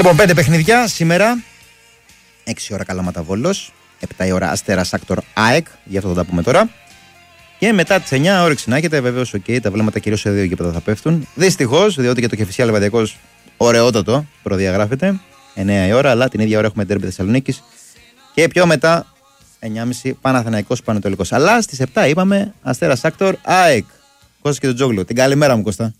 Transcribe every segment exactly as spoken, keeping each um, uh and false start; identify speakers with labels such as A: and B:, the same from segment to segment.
A: Λοιπόν, πέντε παιχνιδιά σήμερα. έξι ώρα Καλαμάτα Βόλος. επτά η ώρα Αστέρας Άκτορ ΑΕΚ. Γι' αυτό θα τα πούμε τώρα. Και μετά τις εννιά ώρες να έχετε. Βεβαίως, οκ, okay, τα βλέμματα κυρίως σε δύο γήπεδα θα πέφτουν. Δυστυχώς, διότι και το Κηφισιά Λεβαδιακός ωραιότατο προδιαγράφεται. εννιά η ώρα, αλλά την ίδια ώρα έχουμε ντέρμπι Θεσσαλονίκης. Και πιο μετά, εννιά και μισή Παναθηναϊκός Πανετολικός. Αλλά στις επτά είπαμε Αστέρας Άκτορ ΑΕΚ. Κώστας και τον Τζόγλου. Την καλημέρα μου, Κώστα.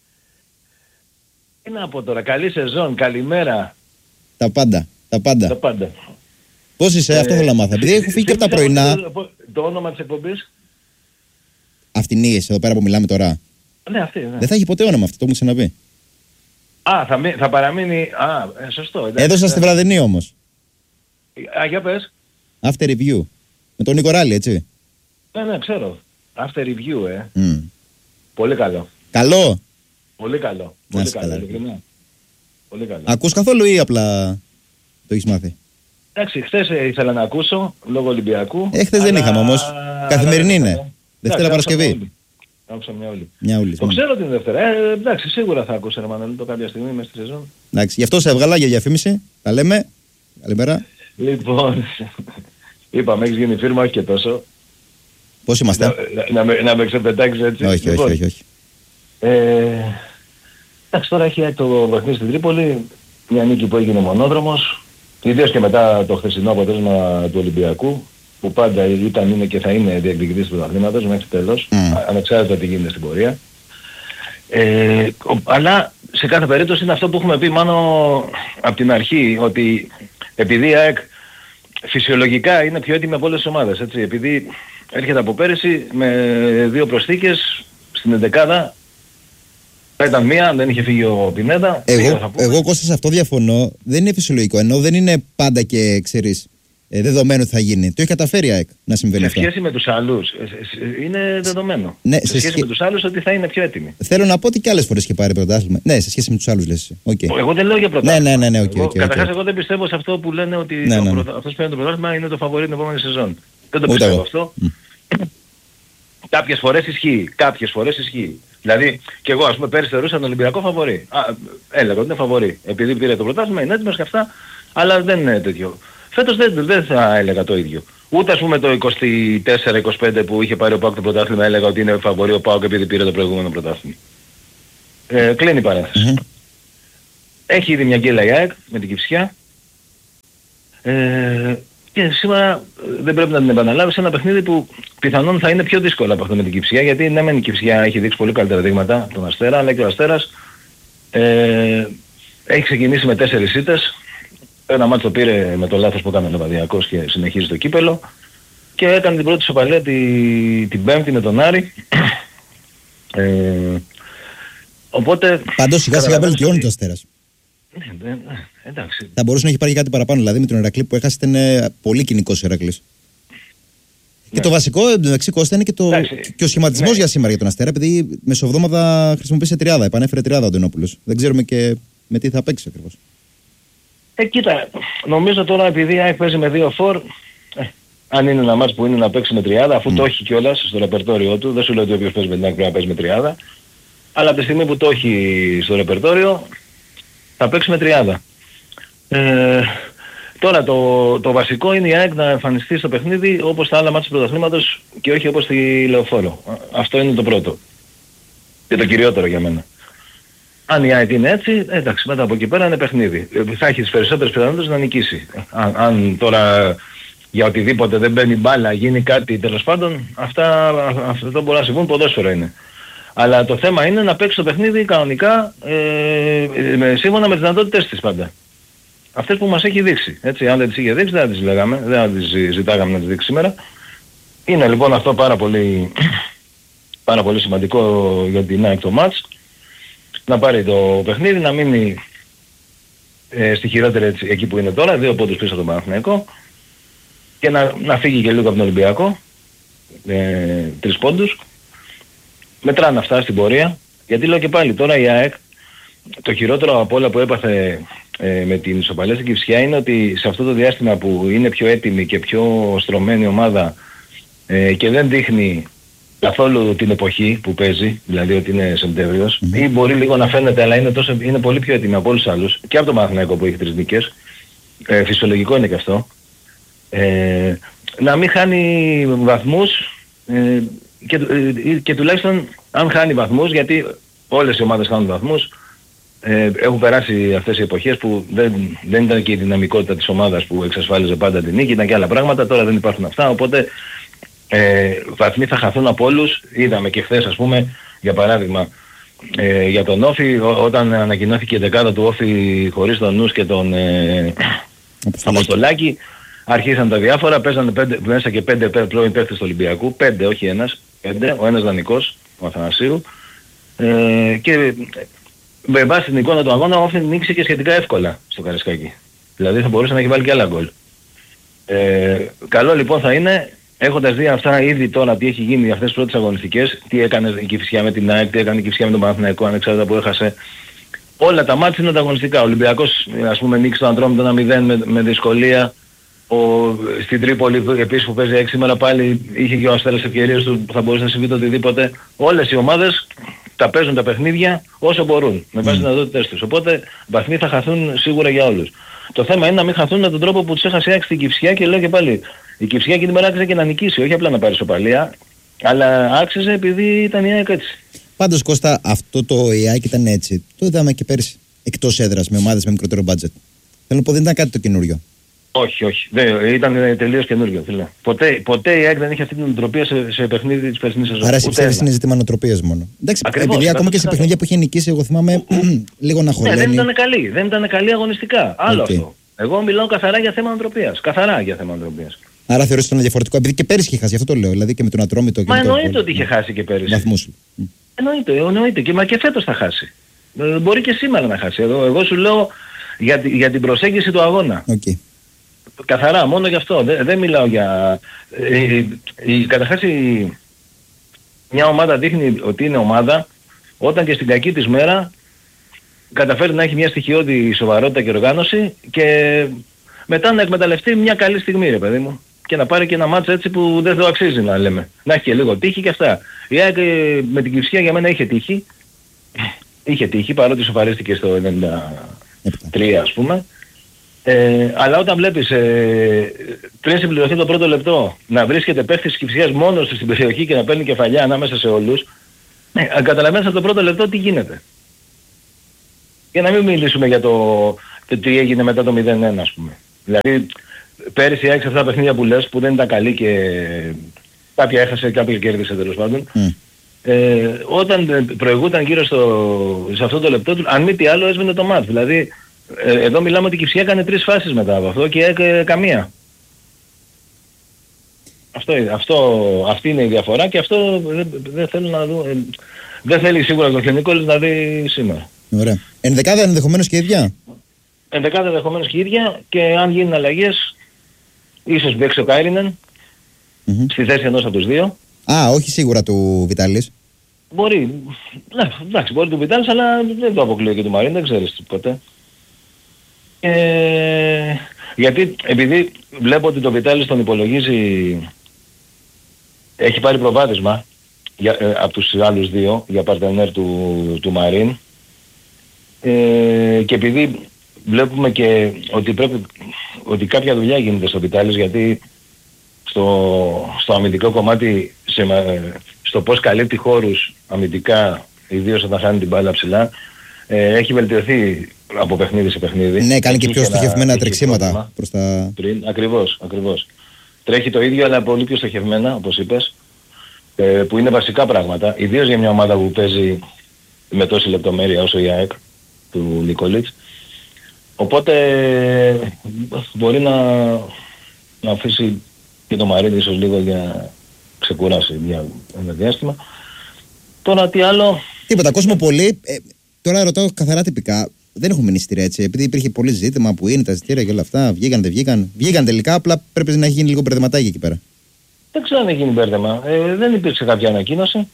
B: Τι να πω τώρα, καλή σεζόν, καλημέρα.
A: Τα πάντα, τα πάντα.
B: Τα πάντα.
A: Πώς είσαι, ε, αυτό θέλω να μάθω. Επειδή έχω φύγει και από τα πρωινά.
B: Το, το όνομα της εκπομπής.
A: Αυτινίες, εδώ πέρα που μιλάμε τώρα.
B: Ναι, αυτή, ναι.
A: Δεν θα έχει ποτέ όνομα αυτό, το μου ξαναπεί.
B: Α, θα, θα παραμείνει. Α, ε, σωστό. Εντάξει,
A: έδωσα στη βραδινή όμως.
B: Α, για πες.
A: After review. Με τον Νικοράλη, έτσι.
B: Ναι, ναι, ξέρω. After review, ε.
A: Mm.
B: Πολύ καλό.
A: Καλό.
B: Πολύ καλό. Πολύ καλό. Ειλικρινά. Πολύ καλό.
A: Ακούς καθόλου ή απλά το έχεις μάθει?
B: Εντάξει, χθες ήθελα να ακούσω λόγω Ολυμπιακού.
A: Ε, χθες αλλά... δεν είχαμε όμως. Καθημερινή είναι. Ναι. Δευτέρα Παρασκευή.
B: Άκουσα μια όλη.
A: Μια όλη.
B: Το ξέρω την Δευτέρα. Ε, εντάξει, σίγουρα θα ακούσω, ρε Μανολίτο, κάποια στιγμή μέσα στη σεζόν.
A: Εντάξει, γι' αυτό σε έβγαλα για διαφήμιση. Τα λέμε. Καλημέρα.
B: Λοιπόν, είπαμε, έχεις γίνει φίρμα, όχι και τόσο.
A: Πώς είμαστε?
B: Να, να, να, να με ξεπετάξεις έτσι.
A: Όχι,
B: λοιπόν,
A: όχι, όχι. όχι.
B: Ε, εντάξει, τώρα έχει το παιχνίδι στην Τρίπολη, μια νίκη που έγινε μονόδρομος, ιδίως και μετά το χθεσινό αποτέλεσμα του Ολυμπιακού, που πάντα ήταν, είναι και θα είναι διεκδικητής του πρωταθλήματος μέχρι τέλος, mm. ανεξάρτητα τι γίνεται στην πορεία. Ε, αλλά σε κάθε περίπτωση είναι αυτό που έχουμε πει μάλλον από την αρχή, ότι επειδή η ΑΕΚ φυσιολογικά είναι πιο έτοιμη από όλες τις ομάδες, έτσι, επειδή έρχεται από πέρυσι με δύο προσθήκες στην εντεκάδα. Ήταν μία, δεν είχε φύγει ο Πινέδα.
A: Εγώ, εγώ Κώστα σε αυτό διαφωνώ. Δεν είναι φυσιολογικό. Ενώ δεν είναι πάντα και ξέρεις ε, δεδομένο ότι θα γίνει. Το έχει καταφέρει η ΑΕΚ να συμβαίνει αυτό.
B: Σε σχέση με τους άλλους. Είναι δεδομένο.
A: Ναι,
B: σε, σε σχέση σχέ... με τους άλλους ότι θα είναι πιο έτοιμοι.
A: Θέλω να πω ότι και άλλες φορές είχε πάρει πρωτάθλημα. Ναι, σε σχέση με τους άλλους λες. Okay.
B: Εγώ δεν λέω για πρωτάθλημα.
A: Ναι, ναι, ναι, ναι, okay, okay,
B: Καταρχάς
A: okay.
B: εγώ δεν πιστεύω σε αυτό που λένε ότι
A: ναι, ναι, ναι.
B: Πρωτά... αυτός που παίρνει το πρωτάθλημα είναι το φαβορί την επόμενη σεζόν. Δεν το πιστεύω αυτό. Mm. Κάποιες φορές ισχύει. Κάποιες φορές ισχύει. Δηλαδή, και εγώ ας πούμε πέρυσι θεωρούσα τον Ολυμπιακό φαβορί. Α, έλεγα ότι είναι φαβορί. Επειδή πήρε το πρωτάθλημα, είναι έτοιμος και αυτά, αλλά δεν είναι τέτοιο. Φέτος δεν, δεν θα έλεγα το ίδιο. Ούτε ας πούμε το είκοσι τέσσερα είκοσι πέντε που είχε πάρει ο ΠΑΟΚ το πρωτάθλημα, έλεγα ότι είναι φαβορί ο ΠΑΟΚ επειδή πήρε το προηγούμενο πρωτάθλημα. Ε, κλείνει η παρένθεση. Mm-hmm. Έχει ήδη μια γκέλα η ΑΕΚ με την Κηφισιά. Ε, Και σήμερα δεν πρέπει να την επαναλάβει σε ένα παιχνίδι που πιθανόν θα είναι πιο δύσκολο από αυτό με την Κηφισιά, γιατί ναι μεν η Κηφισιά έχει δείξει πολύ καλύτερα δείγματα τον Αστέρα, αλλά και ο Αστέρας ε, έχει ξεκινήσει με τέσσερις ήττες. Ένα μάτσο το πήρε με το λάθος που έκανε ο Λεβαδιακός και συνεχίζει το κύπελο, και έκανε την πρώτη σοπαλία τη, την Πέμπτη με τον Άρη. Ε, οπότε...
A: Πάντως σιγά σιγά βελτιώνει το Αστέρας.
B: Ναι, ναι, εντάξει.
A: Θα μπορούσε να έχει πάρει κάτι παραπάνω. Δηλαδή με τον Ηρακλή που έχασε ήταν πολύ κοινικός ο Ηρακλής. Ναι. Και το βασικό εντάξει Κώστα είναι και, το, και ο σχηματισμός ναι. για σήμερα για τον Αστέρα. Επειδή μεσοβδόμαδα χρησιμοποίησε τριάδα. Επανέφερε τριάδα ο Ντενόπουλος. Δεν ξέρουμε και με τι θα παίξει ακριβώς.
B: Ε, κοίτα, νομίζω τώρα επειδή η ΑΕΚ παίζει με δύο φορ, ε, αν είναι ένα μάτς που είναι να παίξει με τριάδα, αφού mm. το έχει κιόλας στο ρεπερτόριο του, δεν σου λέω ότι όποιος παίζει με την ΑΕΚ πρέπει να παίζει με τριάδα, αλλά από τη στιγμή που το έχει στο ρεπερτόριο, θα παίξει με τριάδα. Ε, τώρα το, το βασικό είναι η ΑΕΚ να εμφανιστεί στο παιχνίδι όπως τα άλλα μάτια του πρωταθλήματος και όχι όπως στη Λεωφόρο. Αυτό είναι το πρώτο. Και το κυριότερο για μένα. Αν η ΑΕΚ είναι έτσι, εντάξει, μετά από εκεί πέρα είναι παιχνίδι. Θα έχει τις περισσότερες πιθανότητες να νικήσει. Αν, αν τώρα για οτιδήποτε δεν μπαίνει μπάλα, γίνει κάτι τέλος πάντων, αυτά, αυτό μπορεί να συμβούν, ποδόσφαιρο είναι. Αλλά το θέμα είναι να παίξει το παιχνίδι κανονικά, ε, με, σύμφωνα με τις δυνατότητες της πάντα. Αυτές που μας έχει δείξει. Έτσι, αν δεν τις είχε δείξει δεν θα τις λέγαμε, δεν θα τις ζητάγαμε να τις δείξει σήμερα. Είναι λοιπόν αυτό πάρα πολύ, πάρα πολύ σημαντικό για την ΑΕΚ το μάτς. Να πάρει το παιχνίδι, να μείνει ε, στη χειρότερη έτσι, εκεί που είναι τώρα, δύο πόντους πίσω από τον Παναθηναϊκό, και να, να φύγει και λίγο από τον Ολυμπιακό, ε, τρεις πόντους. Μετράνε αυτά στην πορεία, γιατί λέω και πάλι τώρα η ΑΕΚ, το χειρότερο από όλα που έπαθε ε, με την ισοπαλία στην Κηφισιά είναι ότι σε αυτό το διάστημα που είναι πιο έτοιμη και πιο στρωμένη ομάδα ε, και δεν δείχνει καθόλου την εποχή που παίζει, δηλαδή ότι είναι Σεπτέμβριος,
A: Mm-hmm.
B: ή μπορεί λίγο να φαίνεται, αλλά είναι, τόσο, είναι πολύ πιο έτοιμη από όλους τους άλλους, και από τον Παναθηναϊκό που έχει τρεις νίκες, ε, φυσιολογικό είναι και αυτό, ε, να μην χάνει βαθμούς, ε, και, ε, και τουλάχιστον αν χάνει βαθμούς, γιατί όλες οι ομάδες χάνουν βαθμούς, ε, έχουν περάσει αυτές οι εποχές που δεν, δεν ήταν και η δυναμικότητα της ομάδας που εξασφάλιζε πάντα την νίκη, ήταν και άλλα πράγματα, τώρα δεν υπάρχουν αυτά, οπότε ε, βαθμοί θα χαθούν από όλους. Είδαμε και χθες, ας πούμε, για παράδειγμα, ε, για τον Όφη, ό, όταν ανακοινώθηκε η δεκάδα του Όφη χωρίς τον Νους και τον ε, Αποστολάκη, αρχίσαν τα διάφορα, παίζανε πέντε, μέσα και πέντε πρώην παίκτες του Ολυμπιακού, πέντε, όχι ένας, πέντε, ο ένας δανεικός, ο Αθανασίου, ε, και με βάση την εικόνα του αγώνα, ο Όφη νίκησε και σχετικά εύκολα στο Καραϊσκάκι. Δηλαδή θα μπορούσε να έχει βάλει και άλλα γκολ. Ε, καλό λοιπόν θα είναι, έχοντας δει αυτά ήδη τώρα τι έχει γίνει αυτές τις πρώτες αγωνιστικές, τι έκανε η Κηφισιά με την ΑΕΚ, τι έκανε η Κηφισιά με τον Παναθηναϊκό, ανεξάρτητα που έχασε. Όλα τα μάτια είναι ανταγωνιστικά. Ο Ολυμπιακός, ας πούμε, νίκησε τον Ατρόμητο ένα μηδέν με, με δυσκολία. Ο, στην Τρίπολη επίσης που παίζει έξι σήμερα πάλι είχε και ο Αστέρας ευκαιρίες του που θα μπορούσε να συμβεί το οτιδήποτε. Όλες οι ομάδες τα παίζουν τα παιχνίδια όσο μπορούν, με βάση τις δυνατότητες τους. Οπότε βαθμοί θα χαθούν σίγουρα για όλους. Το θέμα είναι να μην χαθούν με τον τρόπο που τους έχασε η ΑΕΚ στην Κηφισιά, και λέω και πάλι, η Κηφισιά και την μέρα άξιζε και να νικήσει, όχι απλά να πάρει ισοπαλία, αλλά άξιζε επειδή ήταν η ΑΕΚ έτσι.
A: Πάντως, Κώστα, αυτό το η ΑΕΚ ήταν έτσι. Το είδαμε και πέρσι. Εκτός έδρας, με ομάδες με μικρότερο μπάτζετ. Θέλω να πω, δεν ήταν κάτι το καινούριο.
B: Όχι, όχι. Δεν, ήταν τελείως καινούριο. Φίλε. Ποτέ, ποτέ η ΑΕΚ δεν είχε αυτή την νοοτροπία σε, σε παιχνίδι της περσινής σεζόν.
A: Άρα, σε είναι ζήτημα νοοτροπίας μόνο. Εντάξει, ακριβώς, επειδή ακόμα και σε παιχνίδια που είχε νικήσει, εγώ θυμάμαι λίγο να χωράει.
B: Ναι, δεν ήταν καλή. Δεν ήταν καλή αγωνιστικά. Άλλο okay. αυτό. Εγώ μιλάω καθαρά για θέμα νοοτροπίας. Καθαρά για θέμα νοοτροπίας.
A: Άρα θεωρείς ότι ήταν διαφορετικό, επειδή και πέρυσι είχε χάσει, αυτό το λέω. Δηλαδή και με τον Ατρόμητο και
B: μα
A: με τον.
B: Μα εννοείται ότι είχε χάσει και πέρυσι.
A: Βαθμούς.
B: Εννοείται, εννοείται. Και, μα και φέτος θα χάσει. Ε, μπορεί και σήμερα να χάσει. Εγώ, εγώ σου λέω για, για την προσέγγιση του αγώνα.
A: Okay.
B: Καθαρά, μόνο γι' αυτό. Δεν, δεν μιλάω για... Ε, ε, καταρχάς η, μια ομάδα δείχνει ότι είναι ομάδα όταν και στην κακή της μέρα καταφέρει να έχει μια στοιχειώδη σοβαρότητα και οργάνωση, και μετά να εκμεταλλευτεί μια καλή στιγμή, ρε παιδί μου, και να πάρει και ένα μάτς έτσι που δεν το αξίζει, να λέμε. Να έχει και λίγο τύχη και αυτά. Η ΑΕΚ με την Κηφισιά για μένα είχε τύχη. Είχε τύχη, παρότι σοφαρίστηκε στο ενενήντα τρία ας πούμε. Ε, αλλά όταν βλέπεις ε, πριν συμπληρωθεί το πρώτο λεπτό να βρίσκεται παίχτης της Κηφισιάς μόνος του στην περιοχή και να παίρνει κεφαλιά ανάμεσα σε όλους, ε, καταλαβαίνεις από το πρώτο λεπτό τι γίνεται. Για να μην μιλήσουμε για το, το τι έγινε μετά το μηδέν ένα ας πούμε. Δηλαδή πέρυσι έξι αυτά τα παιχνίδια που λες που δεν ήταν καλή και κάποια έχασε, κάποια κέρδισε τέλος πάντων. Mm. Ε, όταν προηγούταν γύρω στο, σε αυτό το λεπτό, αν μη τι άλλο έσβηνε το μάτς. Δηλαδή ε, εδώ μιλάμε ότι η Κηφισιά έκανε τρεις φάσεις μετά από αυτό και έκανε καμία. Αυτό, αυτό, αυτή είναι η διαφορά, και αυτό δεν, δεν θέλω να δω. Ε, δεν θέλει σίγουρα το Γενικό να δει σήμερα.
A: Ωραία. Ενδεκάδα ενδεχομένως και ίδια.
B: Ενδεκάδα ενδεχομένως και ίδια, και αν γίνουν αλλαγές, ίσως παίξει ο Κάιρινεν mm-hmm. στη θέση ενός από τους δύο.
A: Α, όχι σίγουρα του Βιτάλης.
B: Μπορεί, ναι, εντάξει, μπορεί του Βιτάλης, αλλά δεν το αποκλείω και του Μαρίν, δεν ξέρεις ποτέ. Ε, γιατί επειδή βλέπω ότι το Βιτάλης τον υπολογίζει, έχει πάρει προβάδισμα για, ε, από τους άλλους δύο για παρτενέρ του, του Μαρίν, ε, και επειδή βλέπουμε και ότι πρέπει, ότι κάποια δουλειά γίνεται στο Βιτάλης, γιατί στο, στο αμυντικό κομμάτι, σε, στο πώς καλύπτει χώρους αμυντικά, ιδίως όταν χάνει την μπάλα ψηλά, ε, έχει βελτιωθεί από παιχνίδι σε παιχνίδι.
A: Ναι, κάνει και πιο στοχευμένα τρεξίματα προς τα...
B: Πριν, ακριβώς, ακριβώς. Τρέχει το ίδιο, αλλά πολύ πιο στοχευμένα, όπως είπες, ε, που είναι βασικά πράγματα, ιδίως για μια ομάδα που παίζει με τόση λεπτομέρεια όσο η ΑΕΚ του Νικολίτς. Οπότε μπορεί να, να αφήσει και το Μαρίνι ίσως λίγο για ξεκουράσει για ένα διάστημα. Τώρα τι άλλο...
A: Τίποτα, κόσμο πολύ. Ε, τώρα ρωτάω καθαρά τυπικά. Δεν έχουν μείνει εισιτήρια έτσι. Επειδή υπήρχε πολύ ζήτημα που είναι τα εισιτήρια και όλα αυτά. Βγήκαν, δεν βγήκαν. Βγήκαν τελικά, απλά πρέπει να έχει γίνει λίγο μπερδεματάκι εκεί πέρα.
B: Δεν ξέρω αν έχει γίνει μπέρδεμα. Ε, δεν υπήρξε κάποια ανακοίνωση.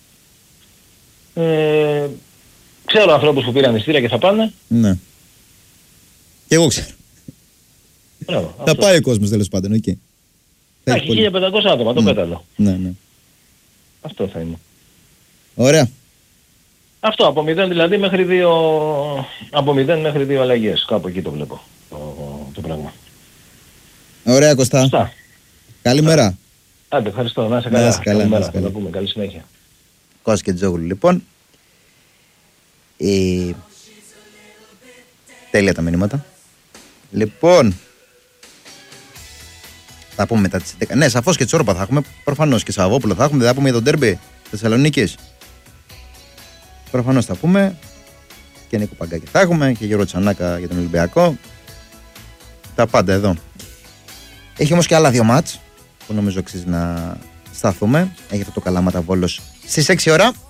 B: Ε, ξέρω ανθρώπους που πήραν εισιτήρια και θα πάνε.
A: Ναι. Και εγώ ξέρω.
B: Μπράβο,
A: θα πάει ο κόσμος τέλος πάντων, εκεί.
B: Okay. Έχει χίλια πεντακόσια άτομα, το
A: ναι.
B: πέταλο.
A: Ναι, ναι.
B: Αυτό θα είναι.
A: Ωραία.
B: Αυτό από μηδέν δηλαδή μέχρι δύο, από μηδέν μέχρι δύο αλλαγές. Κάπου εκεί το βλέπω το, το πράγμα.
A: Ωραία Κωστά.
B: Αυτά.
A: Καλημέρα.
B: Άντε, ευχαριστώ. Να είσαι
A: Να
B: καλά.
A: είσαι καλά,
B: Καλημέρα.
A: να είσαι καλά.
B: Θα τα πούμε. Καλή συνέχεια.
A: Κώστας και Τζόγλου λοιπόν. Ε, τέλεια τα μηνύματα. Λοιπόν, θα πούμε μετά τις έντεκα. Ναι, σαφώς και Τσόρπα θα έχουμε. Προφανώς και Σαββόπουλο θα έχουμε. Δεν θα πούμε για τον ντέρμπι Θεσσαλονίκης. Προφανώς θα πούμε. Και Νίκο Παγκάκη θα έχουμε. Και Γιώργο Τσανάκα για τον Ολυμπιακό. Τα πάντα εδώ. Έχει όμως και άλλα δύο μάτς που νομίζω αξίζει να σταθούμε. Έχει αυτό το Καλαμάτα Βόλος στις έξι ώρα.